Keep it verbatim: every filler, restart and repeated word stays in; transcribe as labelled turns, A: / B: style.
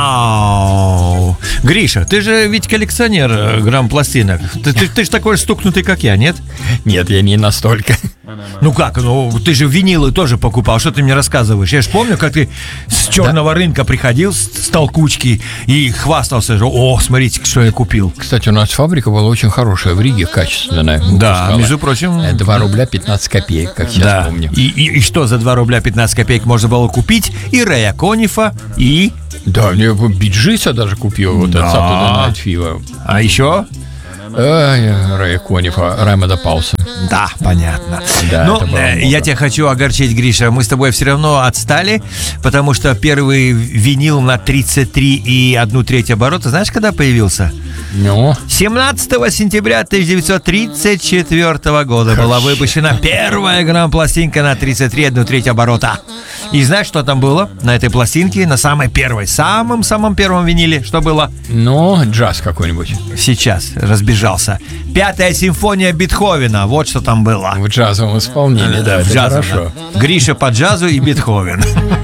A: Ау. Гриша, ты же ведь коллекционер грамм-пластинок. Ты, ты, ты же такой стукнутый, как я, нет?
B: Нет, я не настолько.
A: Ну как, ну ты же винилы тоже покупал. Что ты мне рассказываешь? Я же помню, как ты с черного да. рынка приходил с, с толкучки и хвастался же. О, смотрите, что я купил.
B: Кстати, у нас фабрика была очень хорошая в Риге, качественная.
A: Да,
B: выпускала.
A: между прочим.
B: два рубля пятнадцать копеек, как сейчас
A: да.
B: помню.
A: И, и, и что за два рубля пятнадцать копеек можно было купить? И Рэя Конифа, и...
B: Да, мне Биджиса даже купил, вот
A: да.
B: от Saturday Night Fever.
A: А еще?
B: Рэя Конифа, Раймонда Пауса.
A: Да, понятно.
B: Да,
A: но э, я тебя хочу огорчить, Гриша. Мы с тобой все равно отстали, потому что первый винил на тридцать три и одну треть оборота, знаешь, когда появился?
B: Ну?
A: семнадцатого сентября тысяча девятьсот тридцать четвёртого года была выпущена первая грамм-пластинка на тридцать три и одну треть оборота. И знаешь, что там было на этой пластинке? На самой первой, самом-самом первом виниле, что было?
B: Ну, джаз какой-нибудь.
A: Сейчас разбежался. Пятая симфония Бетховена. Вот что там было.
B: В джазовом исполнении, да,
A: в
B: это
A: джазовом,
B: хорошо.
A: да. Гриша по джазу и Бетховен.